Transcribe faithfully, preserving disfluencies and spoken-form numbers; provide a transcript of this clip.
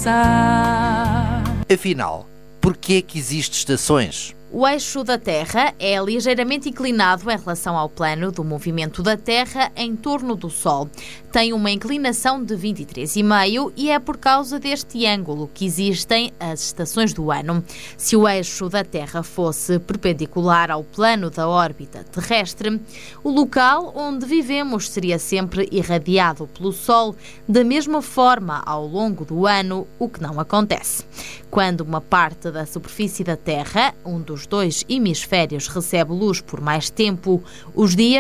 passar. Afinal, por que é que existem estações? O eixo da Terra é ligeiramente inclinado em relação ao plano do movimento da Terra em torno do Sol. Tem uma inclinação de vinte e três vírgula cinco e é por causa deste ângulo que existem as estações do ano. Se o eixo da Terra fosse perpendicular ao plano da órbita terrestre, o local onde vivemos seria sempre irradiado pelo Sol da mesma forma ao longo do ano, o que não acontece. Quando uma parte da superfície da Terra, um dos dois hemisférios, recebe luz por mais tempo, os dias